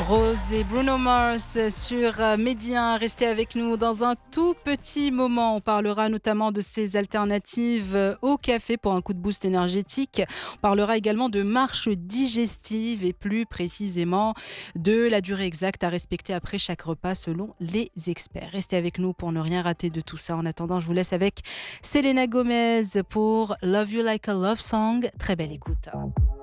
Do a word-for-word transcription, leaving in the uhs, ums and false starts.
Rose et Bruno Mars sur Média. Restez avec nous dans un tout petit moment. On parlera notamment de ces alternatives au café pour un coup de boost énergétique. On parlera également de marche digestive et plus précisément de la durée exacte à respecter après chaque repas selon les experts. Restez avec nous pour ne rien rater de tout ça. En attendant, je vous laisse avec Selena Gomez pour Love You Like a Love Song. Très belle écoute.